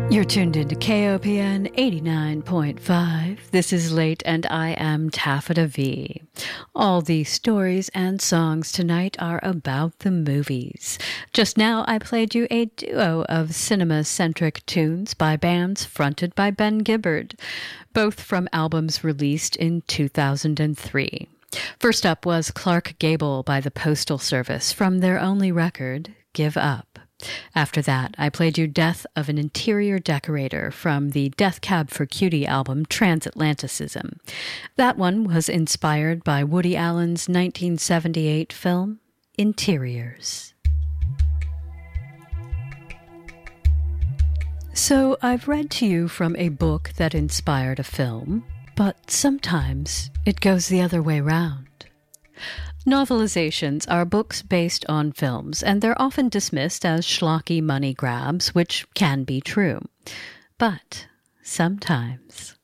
You're tuned into KOPN 89.5. This is Late and I am Taffeta V. All the stories and songs tonight are about the movies. Just now I played you a duo of cinema-centric tunes by bands fronted by Ben Gibbard, both from albums released in 2003. First up was Clark Gable by the Postal Service from their only record, Give Up. After that, I played you Death of an Interior Decorator from the Death Cab for Cutie album Transatlanticism. That one was inspired by Woody Allen's 1978 film Interiors. So I've read to you from a book that inspired a film, but sometimes it goes the other way round. Novelizations are books based on films, and they're often dismissed as schlocky money grabs, which can be true. But sometimes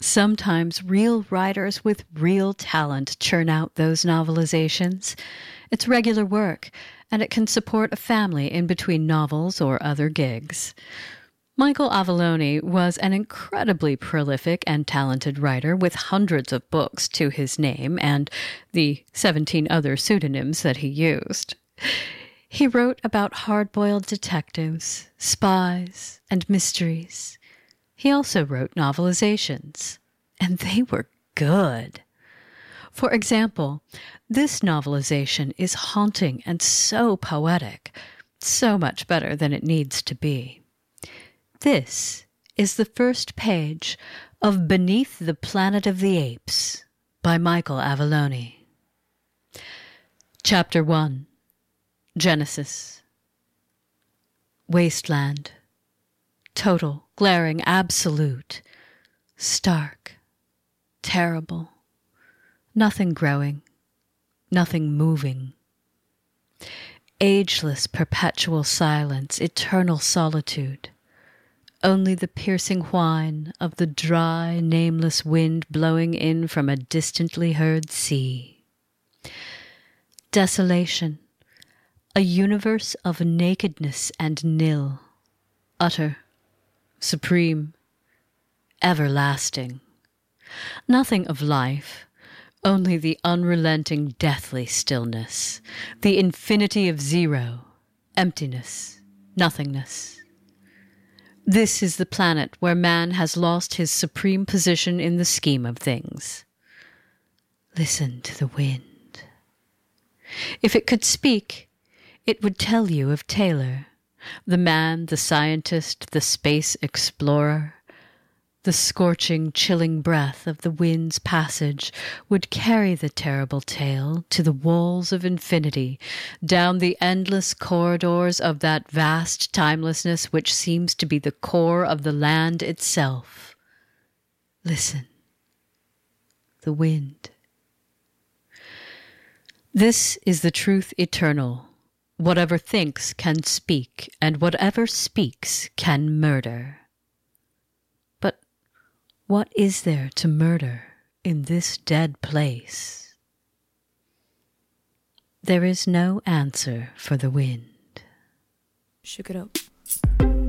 real writers with real talent churn out those novelizations. It's regular work, and it can support a family in between novels or other gigs. Michael Avallone was an incredibly prolific and talented writer with hundreds of books to his name and the 17 other pseudonyms that he used. He wrote about hard-boiled detectives, spies, and mysteries. He also wrote novelizations, and they were good. For example, this novelization is haunting and so poetic, so much better than it needs to be. This is the first page of Beneath the Planet of the Apes by Michael Avallone. Chapter 1. Genesis. Wasteland. Total, glaring, absolute. Stark. Terrible. Nothing growing. Nothing moving. Ageless, perpetual silence, eternal solitude. Only the piercing whine of the dry, nameless wind blowing in from a distantly heard sea. Desolation, a universe of nakedness and nil, utter, supreme, everlasting. Nothing of life, only the unrelenting deathly stillness, the infinity of zero, emptiness, nothingness. This is the planet where man has lost his supreme position in the scheme of things. Listen to the wind. If it could speak, it would tell you of Taylor, the man, the scientist, the space explorer. The scorching, chilling breath of the wind's passage would carry the terrible tale to the walls of infinity, down the endless corridors of that vast timelessness which seems to be the core of the land itself. Listen. The wind. This is the truth eternal. Whatever thinks can speak, and whatever speaks can murder. What is there to murder in this dead place? There is no answer for the wind. Shook it up.